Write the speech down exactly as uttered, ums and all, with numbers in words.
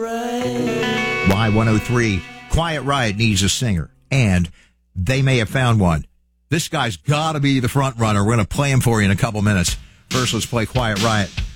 Y one oh three, Quiet Riot needs a singer, and they may have found one. This guy's got to be the front runner. We're going to play him for you in a couple minutes. First, let's play Quiet Riot.